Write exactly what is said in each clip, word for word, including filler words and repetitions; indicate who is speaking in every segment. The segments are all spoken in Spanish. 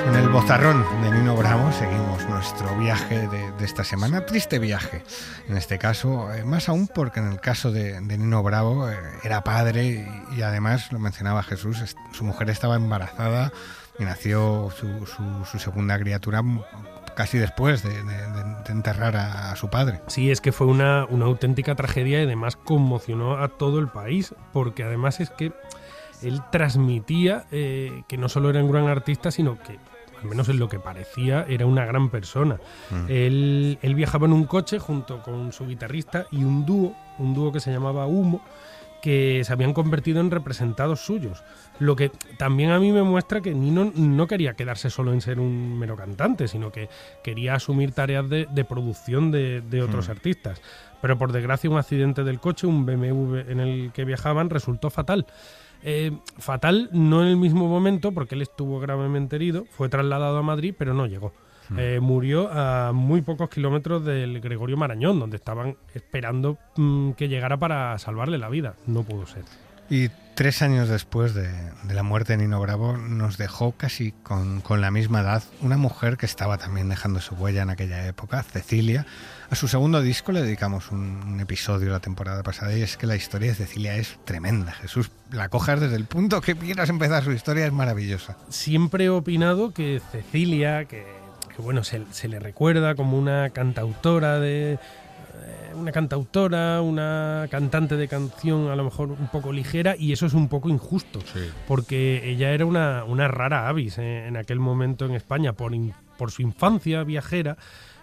Speaker 1: Con el bozarrón de Nino Bravo seguimos nuestro viaje de, de esta semana, triste viaje en este caso, eh, más aún porque en el caso de, de Nino Bravo eh, era padre y, y además, lo mencionaba Jesús, es, su mujer estaba embarazada y nació su, su, su segunda criatura casi después de, de, de enterrar a, a su padre.
Speaker 2: Sí, es que fue una, una auténtica tragedia y además conmocionó a todo el país, porque además es que él transmitía eh, que no solo era un gran artista, sino que, al menos en lo que parecía, era una gran persona. Mm. Él, él viajaba en un coche junto con su guitarrista y un dúo, un dúo que se llamaba Humo, que se habían convertido en representados suyos. Lo que también a mí me muestra que Nino no quería quedarse solo en ser un mero cantante, sino que quería asumir tareas de, de producción de, de otros mm. artistas. Pero por desgracia un accidente del coche, un B M W en el que viajaban, resultó fatal. Eh, fatal no en el mismo momento, porque él estuvo gravemente herido, fue trasladado a Madrid, pero no llegó. Mm. Eh, murió a muy pocos kilómetros del Gregorio Marañón, donde estaban esperando mmm, que llegara para salvarle la vida. No pudo ser.
Speaker 1: Y tres años después de, de la muerte de Nino Bravo nos dejó casi con, con la misma edad una mujer que estaba también dejando su huella en aquella época, Cecilia. A su segundo disco le dedicamos un, un episodio la temporada pasada y es que la historia de Cecilia es tremenda. Jesús, la cojas desde el punto que quieras empezar, su historia es maravillosa.
Speaker 2: Siempre he opinado que Cecilia, que, que bueno, se, se le recuerda como una cantautora de... una cantautora, una cantante de canción a lo mejor un poco ligera, y eso es un poco injusto, sí. Porque ella era una, una rara avis eh, en aquel momento en España por, in, por su infancia viajera,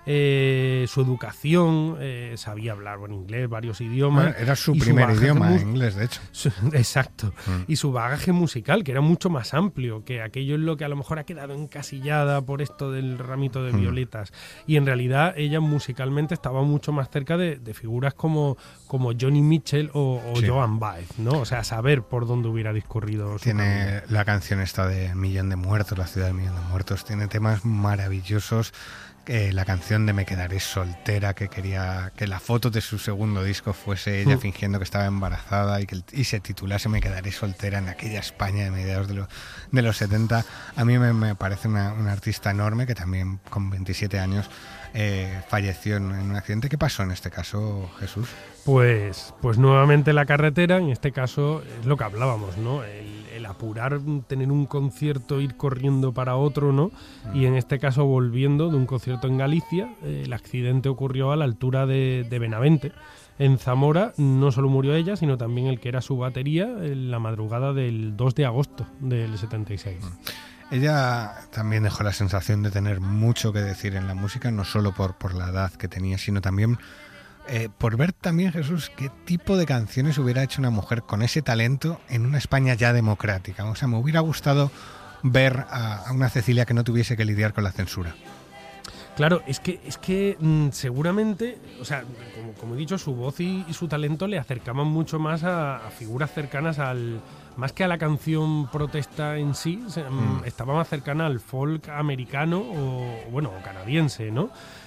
Speaker 2: eh, su educación, eh, sabía hablar buen inglés, varios idiomas.
Speaker 1: Bueno, era su primer su idioma, mu- inglés, de hecho.
Speaker 2: Su, exacto. Mm. Y su bagaje musical, que era mucho más amplio, que aquello es lo que a lo mejor ha quedado encasillada por esto del ramito de mm. violetas. Y en realidad ella musicalmente estaba mucho más cerca de, de figuras como, como Johnny Mitchell o, o sí. Joan Baez, ¿no? O sea, saber por dónde hubiera discurrido su
Speaker 1: Tiene
Speaker 2: camino.
Speaker 1: La canción esta de Millón de Muertos, La ciudad del millón de muertos, tiene temas maravillosos. Eh, la canción de Me quedaré soltera, que quería que la foto de su segundo disco fuese ella mm. fingiendo que estaba embarazada y que y se titulase Me quedaré soltera en aquella España de mediados de, lo, de los setenta. A mí me, me parece una, una artista enorme que también con veintisiete años eh, falleció en, en un accidente. ¿Qué pasó en este caso, Jesús?
Speaker 2: Pues, pues nuevamente la carretera, en este caso es lo que hablábamos, ¿no? El, el apurar, tener un concierto, ir corriendo para otro, ¿no? Mm. Y en este caso volviendo de un concierto en Galicia, eh, el accidente ocurrió a la altura de, de Benavente. En Zamora no solo murió ella, sino también el que era su batería en la madrugada del dos de agosto del setenta y seis. Mm.
Speaker 1: Ella también dejó la sensación de tener mucho que decir en la música, no solo por, por la edad que tenía, sino también eh, por ver también, Jesús, qué tipo de canciones hubiera hecho una mujer con ese talento en una España ya democrática. O sea, me hubiera gustado ver a, a una Cecilia que no tuviese que lidiar con la censura.
Speaker 2: Claro, es que, es que mmm, seguramente, o sea, como, como he dicho, su voz y, y su talento le acercaban mucho más a, a figuras cercanas al... Más que a la canción protesta en sí, se, mm. estaba más cercana al folk americano o, bueno, o canadiense, ¿no?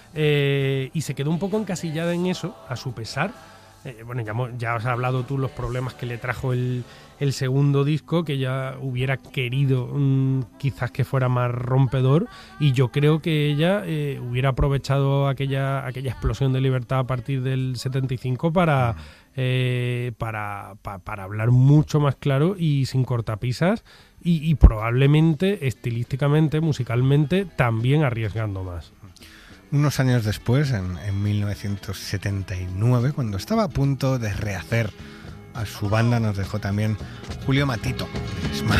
Speaker 2: Eh, y se quedó un poco encasillada en eso, a su pesar. Eh, bueno, ya, ya has hablado tú los problemas que le trajo el, el segundo disco, que ya hubiera querido mmm, quizás que fuera más rompedor, y yo creo que ella eh, hubiera aprovechado aquella, aquella explosión de libertad a partir del setenta y cinco para... Mm. Eh, para, pa, para hablar mucho más claro y sin cortapisas y, y probablemente estilísticamente, musicalmente, también arriesgando más.
Speaker 1: Unos años después, en, en mil novecientos setenta y nueve, cuando estaba a punto de rehacer a su banda, nos dejó también Julio Matito.